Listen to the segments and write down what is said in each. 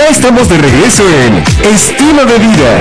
Ya estamos de regreso en Estilo de Vida.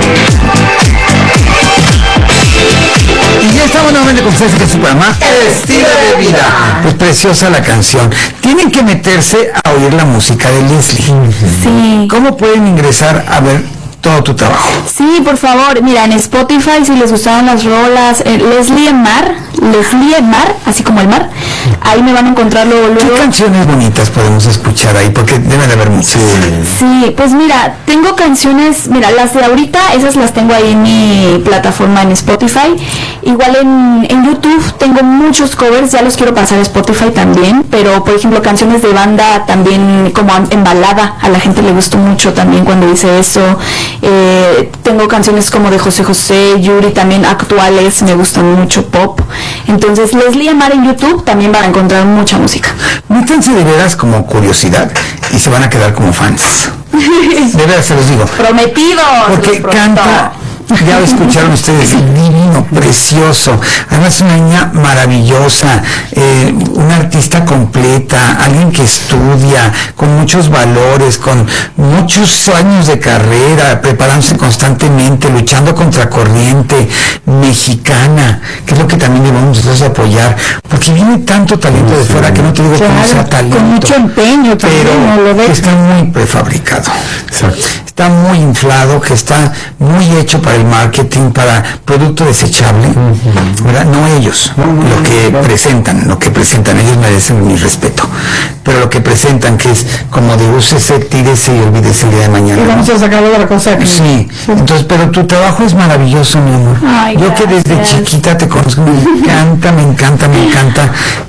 Y ya estamos nuevamente con ustedes en su programa Estilo de Vida. Pues preciosa la canción. Tienen que meterse a oír la música de Leslie. Sí. ¿Cómo pueden ingresar a ver todo tu trabajo? Sí, por favor, mira, en Spotify, si les gustaron las rolas, Leslie Mar, así como el mar, ahí me van a encontrar luego. ¿Qué canciones bonitas podemos escuchar ahí? Porque deben de haber muchas. Sí, pues mira, tengo canciones, mira, las de ahorita, esas las tengo ahí en mi plataforma en Spotify. Igual en YouTube tengo muchos covers, ya los quiero pasar a Spotify también, pero por ejemplo canciones de banda también como en balada, a la gente le gustó mucho también cuando hice eso. Tengo canciones como de José José, Yuri también actuales, me gustan mucho, pop. Entonces Leslie Amar en YouTube también van a encontrar mucha música. Métanse de veras como curiosidad y se van a quedar como fans. De veras se los digo. Prometidos. Porque canta, ya lo escucharon ustedes, divino, precioso. Además una niña maravillosa, una artista completa, alguien que estudia, con muchos valores, con muchos años de carrera, preparándose constantemente, luchando contra corriente, mexicana, que es lo que también debemos nosotros apoyar, porque viene tanto talento de fuera que no te digo que no sea talento, con mucho empeño también, pero ¿no? que está muy prefabricado. Exacto. Está muy inflado, que está muy hecho para el marketing, para producto desechable, ¿verdad? No ellos, lo que presentan, ellos merecen mi respeto, pero lo que presentan, que es como de úsese, tírese y olvídese el día de mañana. Y vamos a sacar otra cosa. Sí, entonces, pero tu trabajo es maravilloso, mi amor. Ay, yo que desde chiquita te conozco, me encanta,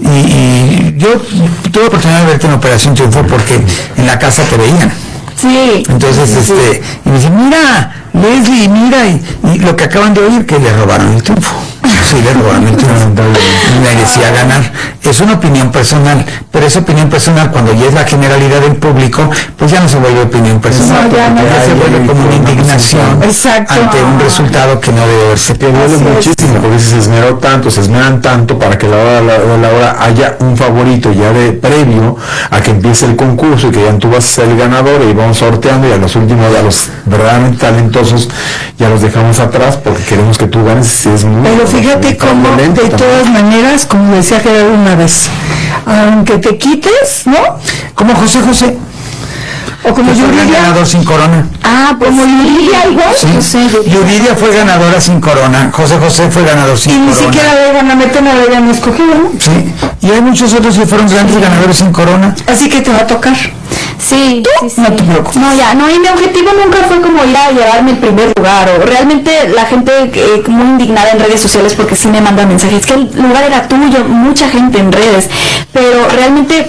y yo tuve la oportunidad de verte en Operación Triunfo porque en la casa te veían. Sí. Entonces, y me dice, mira, Leslie, mira, y lo que acaban de oír, que le robaron el triunfo. Sí, le robaron el triunfo. Merecía ganar. Es una opinión personal, pero esa opinión personal, cuando ya es la generalidad del público, pues ya no se vuelve opinión personal, ya se vuelve como una indignación ante un resultado que no debe haberse. Que duele muchísimo, porque se esmeran tanto para que a la hora haya un favorito ya de previo a que empiece el concurso y que ya tú vas a ser el ganador y vamos sorteando, y a los últimos, a los verdaderamente talentosos, ya los dejamos atrás porque queremos que tú ganes. Es muy, pero fíjate cómo, de todas maneras, como decía Gerardo una vez, aunque te quites, ¿no? Como José José. O como Yuridia, ganador sin corona. Pues como Yuridia igual. Sí. Yuridia fue ganadora sin corona. José José fue ganador sin corona. Y ni siquiera le van a meter, no le habían escogido, ¿no? Sí. Y hay muchos otros que fueron grandes ganadores sin corona. Así que te va a tocar. Sí. No te preocupes. Y mi objetivo nunca fue como ir a llevarme el primer lugar, o realmente la gente muy indignada en redes sociales porque sí me mandan mensajes, que el lugar era tuyo, mucha gente en redes, pero realmente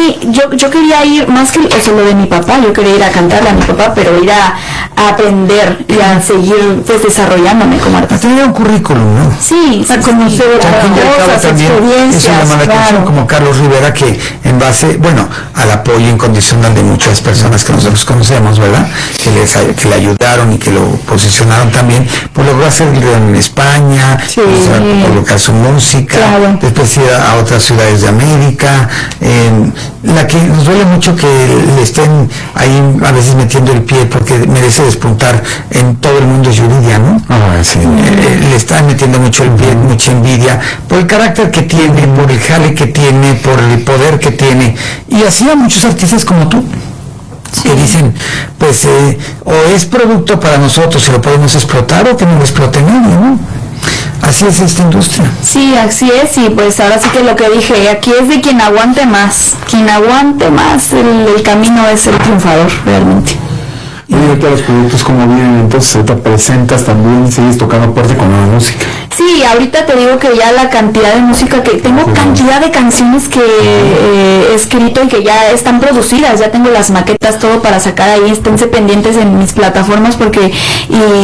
yo quería ir, más que eso lo de mi papá, yo quería ir a cantarle a mi papá, pero ir a aprender y a seguir pues desarrollándome como artista. A tener un currículum, ¿no? Sí, a conocer otras experiencias, eso llama la atención, como Carlos Rivera, que en base, al apoyo incondicional de muchas personas que nosotros conocemos, ¿verdad? Que le ayudaron y que lo posicionaron también, pues logró hacer en España, colocar su música, después ir a otras ciudades de América. La que nos duele mucho que le estén ahí a veces metiendo el pie porque merece despuntar en todo el mundo, es Yuridia, ¿no? Le están metiendo mucho el pie, mucha envidia por el carácter que tiene, por el jale que tiene, por el poder que tiene, y así a muchos artistas como tú, que dicen, pues, o es producto para nosotros y lo podemos explotar, o que no lo explote nadie, ¿no? Así es esta industria. Sí, así es, y pues ahora sí que lo que dije, aquí es de quien aguante más, el camino es el triunfador, realmente. Y ahorita los productos como vienen, entonces ahorita presentas también, sigues tocando fuerte con la música. Sí, ahorita te digo que ya la cantidad de música que tengo, cantidad de canciones que he escrito y que ya están producidas, ya tengo las maquetas, todo para sacar ahí, esténse pendientes en mis plataformas porque